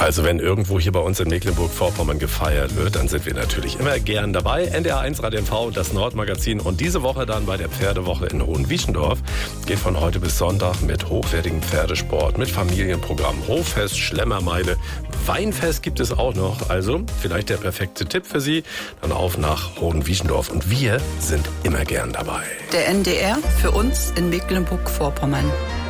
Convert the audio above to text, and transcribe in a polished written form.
Also wenn irgendwo hier bei uns in Mecklenburg-Vorpommern gefeiert wird, dann sind wir natürlich immer gern dabei. NDR1 Radio NV, das Nordmagazin. Und diese Woche dann bei der Pferdewoche in Hohenwieschendorf. Geht von heute bis Sonntag mit hochwertigem Pferdesport, mit Familienprogramm, Hoffest, Schlemmermeile, Weinfest gibt es auch noch. Also vielleicht der perfekte Tipp für Sie. Dann auf nach Hohenwieschendorf. Und wir sind immer gern dabei. Der NDR für uns in Mecklenburg-Vorpommern.